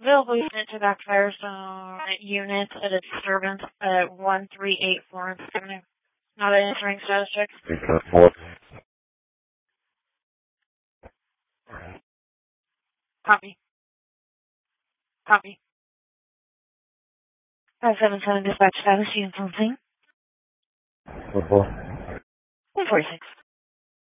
Available unit to back Firestone unit at a disturbance at 1384 Florence Avenue. Not answering status check. Copy. Copy. 577 dispatch status, unit something. 146.